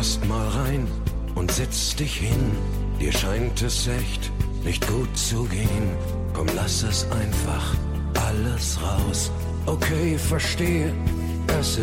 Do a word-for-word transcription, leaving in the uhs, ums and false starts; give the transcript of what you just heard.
erst mal rein und setz dich hin. Dir scheint es echt nicht gut zu gehen. Komm, lass es einfach alles raus. Okay, verstehe, es